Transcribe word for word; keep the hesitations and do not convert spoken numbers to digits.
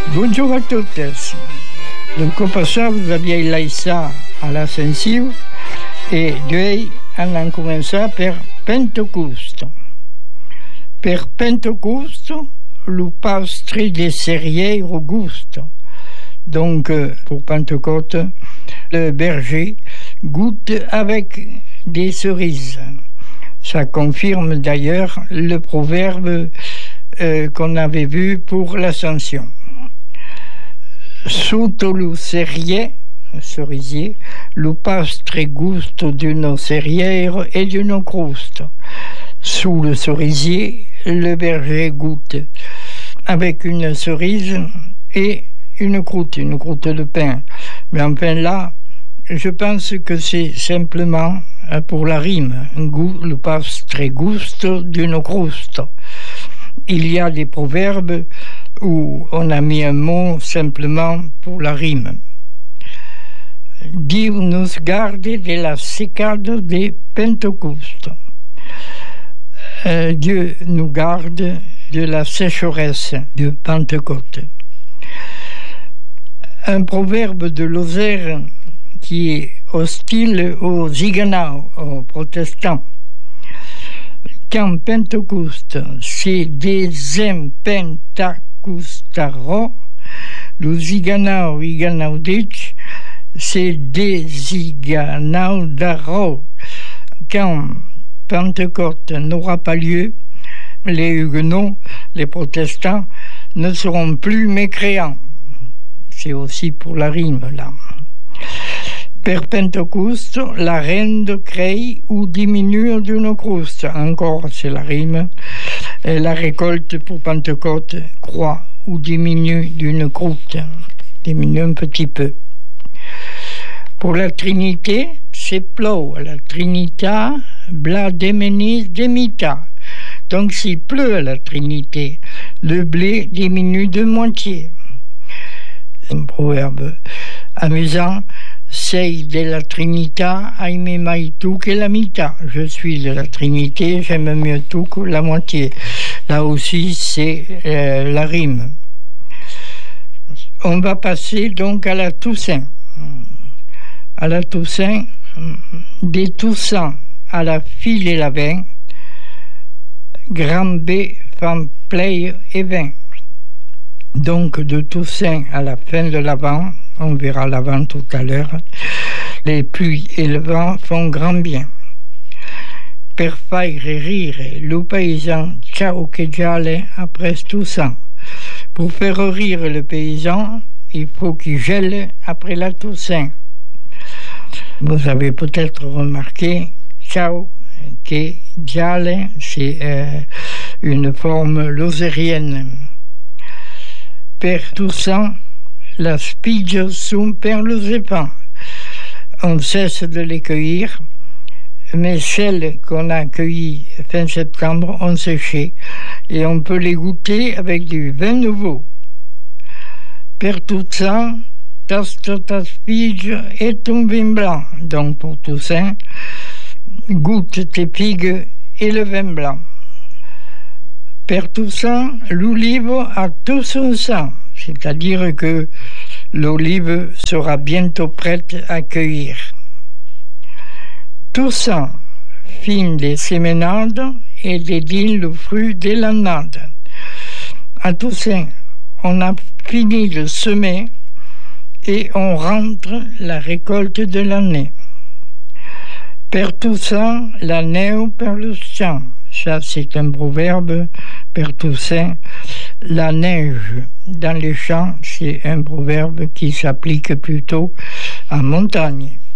Bonjour a totes. Donc, au passat, vous aviez laissat a l'ascensiu e d'ei han començat per Pentecosto. Per Pentecosto, lo pastre de Serrier Augusto. Donc, pour Pentecôte, le berger goûte avec des cerises. Ça confirme d'ailleurs le proverbe euh, qu'on avait vu pour l'Ascension. Sotto lo serrier, cerisier, lo pastre gusto d'uno serriero e d'uno crusto. Sous le cerisier, le berger goûte avec une cerise et une croûte, une croûte de pain. Mais enfin là, je pense que c'est simplement pour la rime. Le pastre gusto d'uno crusto. Il y a des proverbes où on a mis un mot simplement pour la rime. Dieu nous garde de la secade de Pentecosto. Euh, Dieu nous garde de la sécheresse de Pentecôte. Un proverbe de Lozère qui est hostile aux ziganaux, aux protestants. Quand Pentecoste se desempentecoustarò, lo ziganao iganaudic se deziganaudarò. Quand Pentecôte n'aura pas lieu, les huguenots, les protestants, ne seront plus mécréants. C'est aussi pour la rime, là. Per Pentecosto, la rende crei ou diminue d'uno crusto. Encore, c'est la rime. Et la récolte pour Pentecôte croît ou diminue d'une croûte. Diminue un petit peu. Pour la Trinité, c'est plou. La Trinita, bla demenis demita. Donc, s'il pleut à la Trinité, le blé diminue de moitié. Un proverbe amusant. Sei de la Trinita, aime mai tu que la mitad. Je suis de la Trinité, j'aime mieux tout que la moitié. Là aussi, c'est euh, la rime. On va passer donc à la Toussaint. À la Toussaint, des Toussants à la file et la vin, grand B, femme play et vin. Donc, de Toussaint à la fin de l'Avent, on verra l'Avent tout à l'heure, les pluies et le vent font grand bien. Per faire rire le paysan, ciao che giale après Toussaint. Pour faire rire le paysan, il faut qu'il gèle après la Toussaint. Vous avez peut-être remarqué, ciao che giale, c'est euh, une forme lozérienne. Per Toussaint, la spige sont per le zepan. On cesse de les cueillir, mais celles qu'on a cueillies fin septembre ont séché et on peut les goûter avec du vin nouveau. Per Toussaint, tasto ta spige et ton vin blanc. Donc pour Toussaint, goûte tes figues et le vin blanc. Per Toussaint, l'olive a tout son sang, c'est-à-dire que l'olive sera bientôt prête à cueillir. Toussaint, fin des séménades et dédie le fruit de l'année. À Toussaint, on a fini de semer et on rentre la récolte de l'année. Per Toussaint, la neu per le champ. Ça, c'est un proverbe, per Toussaint. La neige dans les champs, c'est un proverbe qui s'applique plutôt en montagne.